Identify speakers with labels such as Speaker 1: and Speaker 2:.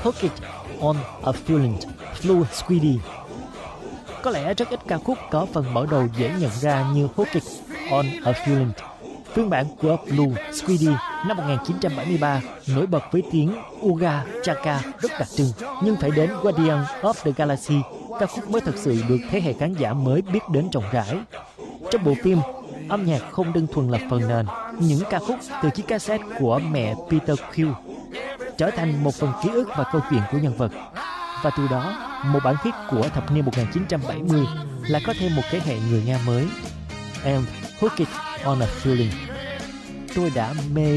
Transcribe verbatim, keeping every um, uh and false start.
Speaker 1: Hook It On A Feeling, Blue Squiddy. Có lẽ rất ít ca khúc có phần mở đầu dễ nhận ra như Hook It On A Feeling. Phiên bản của Blue Squiddy năm một nghìn chín trăm bảy mươi ba nổi bật với tiếng Uga Chaka rất đặc trưng, nhưng phải đến Guardian of the Galaxy, ca khúc mới thật sự được thế hệ khán giả mới biết đến rộng rãi. Trong bộ phim, âm nhạc không đơn thuần là phần nền, những ca khúc từ chiếc cassette của mẹ Peter Quill trở thành một phần ký ức và câu chuyện của nhân vật. Và từ đó, một bản hit của thập niên một nghìn chín trăm bảy mươi là có thêm một thế hệ người Nga mới. And Hook It On A Feeling. Tôi đã mê